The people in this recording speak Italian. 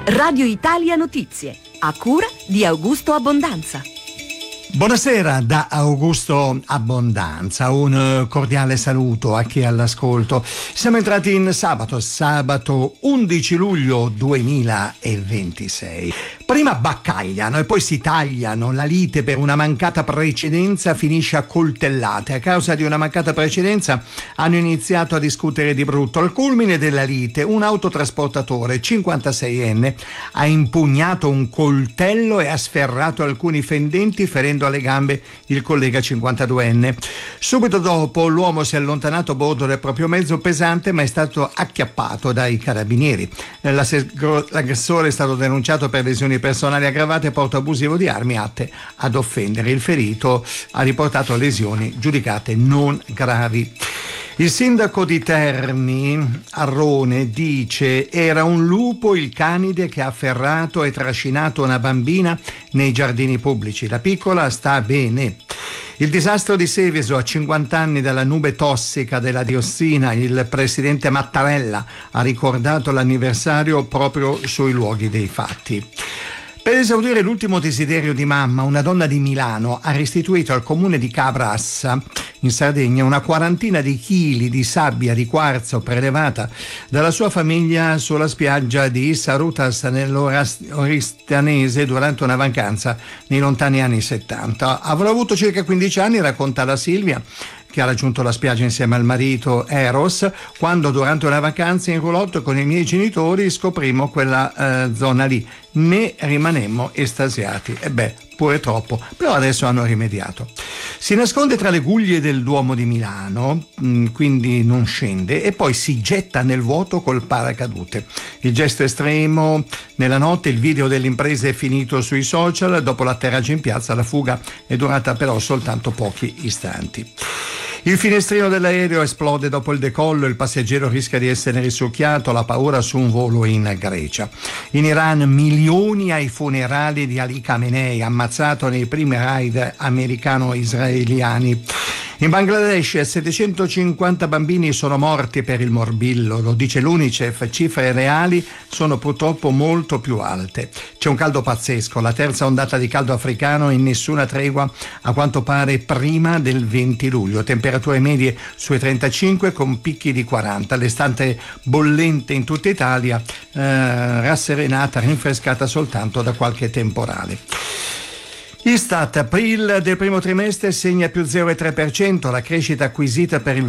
Radio Italia Notizie, a cura di Augusto Abbondanza. Buonasera da Augusto Abbondanza, un cordiale saluto a chi è all'ascolto. Siamo entrati in sabato 11 luglio 2026. Prima baccagliano e poi si tagliano, la lite per una mancata precedenza finisce a coltellate. A causa di una mancata precedenza hanno iniziato a discutere di brutto. Al culmine della lite un autotrasportatore 56enne ha impugnato un coltello e ha sferrato alcuni fendenti ferendo alle gambe il collega 52enne. Subito dopo l'uomo si è allontanato a bordo del proprio mezzo pesante, ma è stato acchiappato dai carabinieri. L'aggressore è stato denunciato per lesioni personali aggravate e porto abusivo di armi atte ad offendere. Il ferito ha riportato lesioni giudicate non gravi. Il sindaco di Terni, Arrone, dice: era un lupo il canide che ha afferrato e trascinato una bambina nei giardini pubblici. La piccola sta bene. Il disastro di Seveso, a 50 anni dalla nube tossica della diossina, il presidente Mattarella ha ricordato l'anniversario proprio sui luoghi dei fatti. Per esaudire l'ultimo desiderio di mamma, una donna di Milano ha restituito al comune di Cabrassa, in Sardegna, una quarantina di chili di sabbia di quarzo prelevata dalla sua famiglia sulla spiaggia di Sarutas nell'Oristanese durante una vacanza nei lontani anni 70. Avrò avuto circa 15 anni, racconta la Silvia, che ha raggiunto la spiaggia insieme al marito Eros, quando durante una vacanza in roulotte con i miei genitori scoprimmo quella zona lì. Ne rimanemmo estasiati. E pure troppo, però adesso hanno rimediato. Si nasconde tra le guglie del Duomo di Milano, quindi non scende, e poi si getta nel vuoto col paracadute. Il gesto estremo nella notte, il video dell'impresa è finito sui social, dopo l'atterraggio in piazza la fuga è durata però soltanto pochi istanti. Il finestrino dell'aereo esplode dopo il decollo, il passeggero rischia di essere risucchiato, la paura su un volo in Grecia. In Iran milioni ai funerali di Ali Khamenei, ammazzato nei primi raid americano-israeliani. In Bangladesh 750 bambini sono morti per il morbillo, lo dice l'UNICEF, cifre reali sono purtroppo molto più alte. C'è un caldo pazzesco, la terza ondata di caldo africano in nessuna tregua a quanto pare prima del 20 luglio, temperature medie sui 35 con picchi di 40, l'estate bollente in tutta Italia, rasserenata, rinfrescata soltanto da qualche temporale. Istat, PIL del primo trimestre segna più 0,3%, la crescita acquisita per il